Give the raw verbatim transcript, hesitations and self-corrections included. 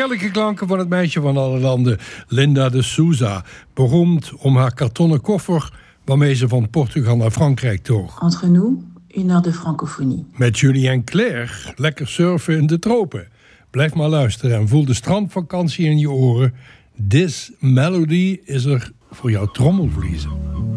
heerlijke klanken van het meisje van alle landen, Linda de Souza. Beroemd om haar kartonnen koffer waarmee ze van Portugal naar Frankrijk toog. Entre nous, une heure de francophonie. Met Julien Clerc, lekker surfen in de tropen. Blijf maar luisteren en voel de strandvakantie in je oren. This Melody is er voor jouw trommelvliezen.